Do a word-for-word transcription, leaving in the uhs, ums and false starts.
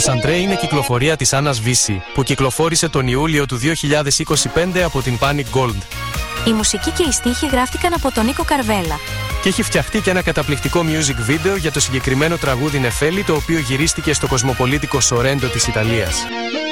Σαντρέ είναι κυκλοφορία της Άννας Βύση, που κυκλοφόρησε τον Ιούλιο του δύο χιλιάδες είκοσι πέντε από την Panic Gold. Η μουσική και οι στίχοι γράφτηκαν από τον Νίκο Καρβέλα. Και έχει φτιαχτεί και ένα καταπληκτικό music video για το συγκεκριμένο τραγούδι Νεφέλη, το οποίο γυρίστηκε στο κοσμοπολίτικο Σορέντο της Ιταλίας.